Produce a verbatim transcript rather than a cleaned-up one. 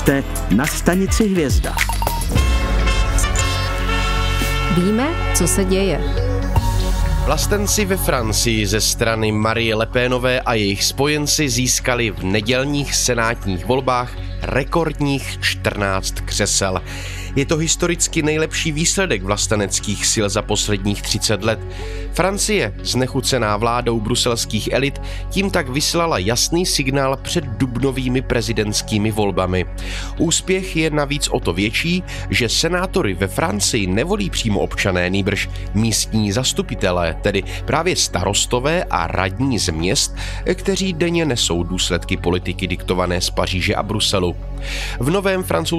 Jste na stanici Hvězda. Víme, co se děje. Vlastenci ve Francii ze strany Marie Le Penové a jejich spojenci získali v nedělních senátních volbách rekordních čtrnáct křesel. Je to historicky nejlepší výsledek vlasteneckých sil za posledních třicet let. Francie, znechucená vládou bruselských elit, tím tak vyslala jasný signál před dubnovými prezidentskými volbami. Úspěch je navíc o to větší, že senátory ve Francii nevolí přímo občané, nýbrž místní zastupitelé, tedy právě starostové a radní z měst, kteří denně nesou důsledky politiky diktované z Paříže a Bruselu. V novém francouzském